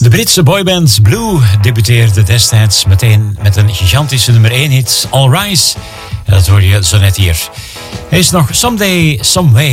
De Britse boyband Blue debuteerde destijds meteen met een gigantische nummer 1 hit, All Rise. En dat hoor je zo net hier. Hij is nog Someday, Someway